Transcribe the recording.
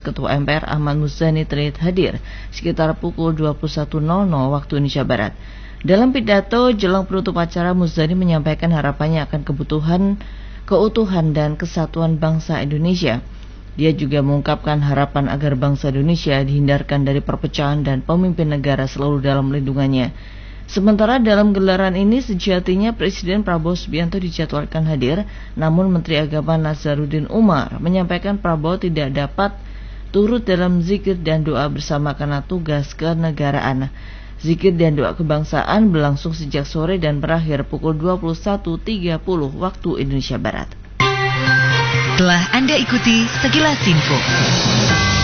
Ketua MPR Ahmad Muzani terlihat hadir sekitar pukul 21.00 waktu Indonesia Barat. Dalam pidato jelang penutup acara, Muzani menyampaikan harapannya akan keutuhan dan kesatuan bangsa Indonesia. Dia juga mengungkapkan harapan agar bangsa Indonesia dihindarkan dari perpecahan dan pemimpin negara selalu dalam lindungannya. Sementara dalam gelaran ini sejatinya Presiden Prabowo Subianto dijadwalkan hadir, namun Menteri Agama Nazaruddin Umar menyampaikan Prabowo tidak dapat turut dalam zikir dan doa bersama karena tugas kenegaraan. Zikir dan doa kebangsaan berlangsung sejak sore dan berakhir pukul 21.30 waktu Indonesia Barat. Telah Anda ikuti sekilas info.